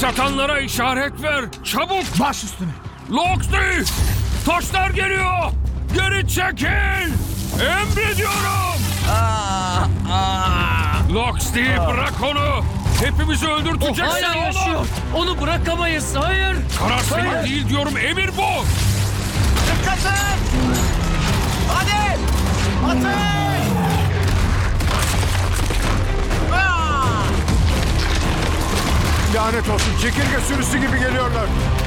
Taş atanlara işaret ver. Çabuk. Baş üstüne. Loxley! Taşlar geliyor. Geri çekil. Emrediyorum. Loxley bırak onu. Hepimizi O öldürteceksin hala oğlum. yaşıyor. Onu bırakamayız. Hayır. Karar senin Hayır. değil diyorum. Emir bu. Dikkatli! Hadi! Ateş! Lanet olsun. Çekirge sürüsü gibi geliyorlar.